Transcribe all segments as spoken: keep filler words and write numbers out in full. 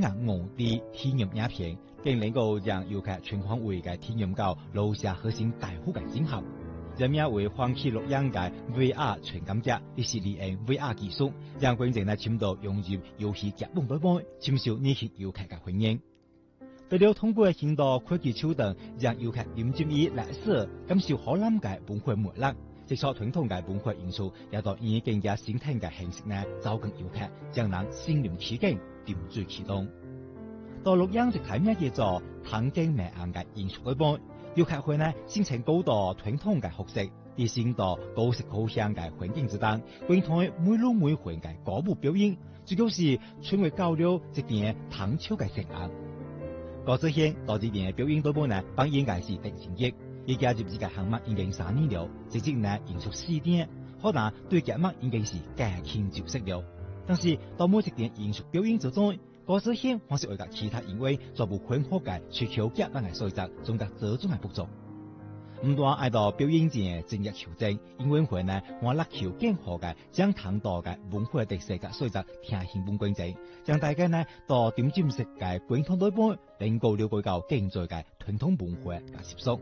牙我的體驗影片，更能夠讓遊客全方位嘅體驗到樓下核心大戶嘅整合。人名為歡喜錄影嘅 V R 傳感者，亦是利用 V R 技術，讓觀眾呢深度融入遊戲劇本內部，深受熱血遊客嘅歡迎。為了通過現代科技手段，讓遊客點進於歷史，感受海南嘅文化脈絡，接觸傳統嘅文化元素，也到以更加先進嘅形式呢，走近遊客，將人身臨其境，點綴其中。到錄影就睇咩叫做探鏡美顏嘅藝術內部。遊客會呢，先請高度傳統嘅學識，以先到高色高香嘅環境之中，觀看每路每環嘅歌舞表演，最高是傳為交流一點тан秋嘅聲音。郭子軒到這邊表演隊部呢，扮演嘅是鄧成益，而家入資嘅項目已經三年了，直接呢演出四點，可能對節目已經是駕輕就熟了。但是到每一點演出表演之中，郭子軒還是為咗其他因為做不很好嘅需求夾硬嘅所在，總得這種嘅不足。唔單愛到表演前正日求證，因為會呢我力求更好嘅將談到嘅文化特色嘅所在聽興本觀眾，讓大家呢到點進式嘅觀眾內部，能夠了解到更多嘅傳統文化嘅習俗。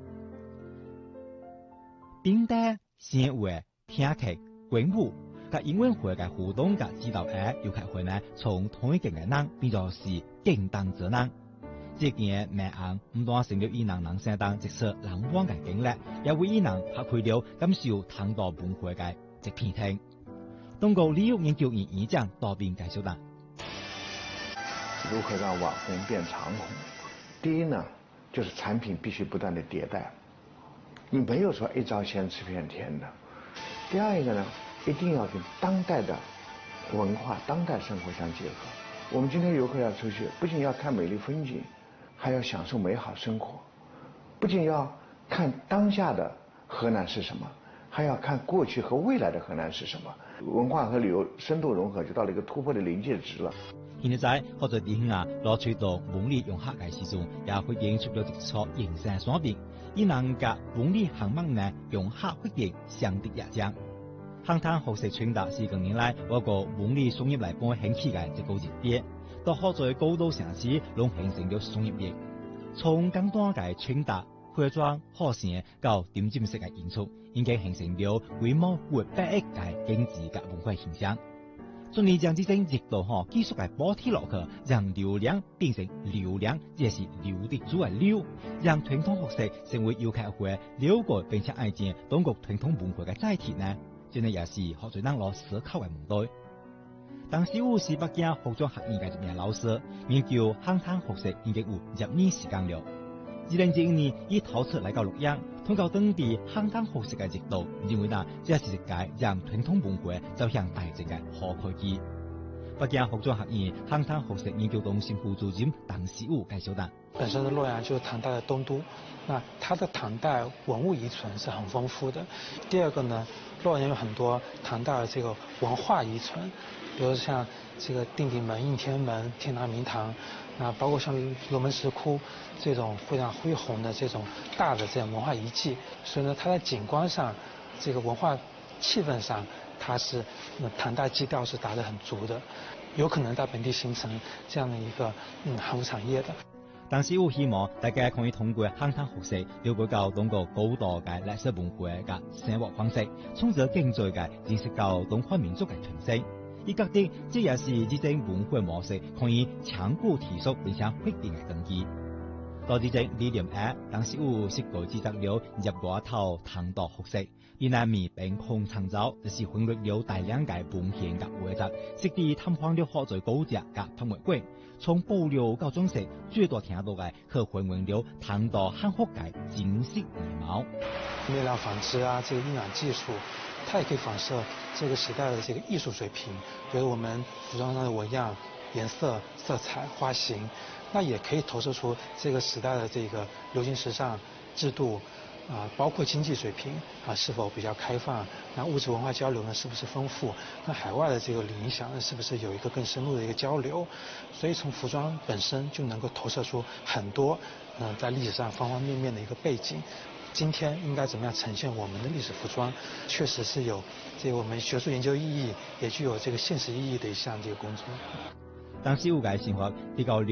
並帶先會聽劇觀舞。個演藝會嘅互動嘅指導誒，遊客會呢從同一個嘅人變作是更當責任。這件美顏唔單成了以人人生當直接難忘嘅經歷，也為以人發揮了感受談到文化嘅一片天。東國理育研究院院長杜斌介紹道： 如何讓網紅變長紅？第一呢，就是產品必須不斷的迭代，你沒有說一招鮮吃遍天的。第二一個呢，一定要跟當代的文化、當代生活相結合。我們今天遊客要出去，不僅要看美麗風景，還要享受美好生活。不僅要看當下的河南是什麼，還要看過去和未來的河南是什麼。文化和旅遊深度融合，就到了一個突破的臨界值了。 現在好在電影啊，攞出到文理融合嘅時鐘，也會演出了一出形象雙變，以能夾文理行文呢融合會演相得益彰。航灘學識傳達是近年來我個文理商業來幫興起嘅一個熱點，到好在高度城市攏形成了商業業。從簡單嘅傳達、化妝、學成到點進式嘅演出，已經形成了規模逾百億嘅經濟嘅文化現象。盡力將這種熱度和技術嘅補貼落去，讓流量變成流量，這是流的主嘅流，讓傳統學識成為遊客會了解並且愛見中國傳統文化嘅載體呢？真係也是學最難攞思考嘅問題。當時我是北京服裝學院嘅一名老師，研究航灘學識已經有十年時間了。二零一一年以頭次來到錄影，通過當地航灘學識嘅熱度，認為呢，這是一個讓傳統文化走向大眾嘅好契機。北京服裝學院航灘學識研究中心副主任鄧時武介紹道： 本身的洛陽就是唐代的東都，那它的唐代文物遺存是很豐富的。第二個呢，洛陽有很多唐代的這個文化遺存，比如像這個定鼎門、應天門、天堂明堂，啊，包括像龍門石窟這種非常恢宏的這種大的這種文化遺跡，所以呢，它在景觀上，這個文化氣氛上，它是唐代基調是打得很足的，有可能在本地形成這樣的一個嗯航空產業的。 但是我希望大家可以通過航灘學識，了解到中國高度嘅歷史文化嘅生活方式，從而更在嘅認識到東方民族嘅傳承。而覺得這也是這種文化模式可以長久持續並且穩定嘅根基。到這種理念下，當時我設計製作了入外頭唐代學識，而南面並空創造，就是混入了大量嘅文獻嘅畫質，實地探訪了好在高質嘅博物館。從保留到裝飾，最多聽到嘅可還原了唐代漢服嘅金色羽毛。 面料紡織啊，這個印染技術，它也可以反射這個時代的這個藝術水平，比如我們服裝上的紋樣、顏色、色彩、花型，那也可以投射出這個時代的這個流行時尚、制度。啊，包括經濟水平啊，是否比較開放？那物質文化交流呢，是不是豐富？那海外的這個影響呢，是不是有一個更深入的一個交流？所以從服裝本身就能夠投射出很多，嗯、呃，在歷史上方方面面的一個背景。今天應該怎麼樣呈現我們的歷史服裝？確實是有這個我們學術研究意義，也具有這個現實意義的一項這個工作。 當時我嘅生活比較了